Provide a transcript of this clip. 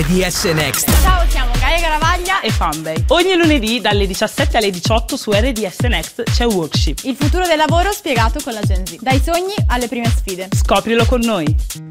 RDS Next. Ciao, siamo Gaia Garavaglia e Fanbay. Ogni lunedì dalle 17 alle 18 su RDS Next c'è Workship. Il futuro del lavoro spiegato con la Gen Z. Dai sogni alle prime sfide. Scoprilo con noi.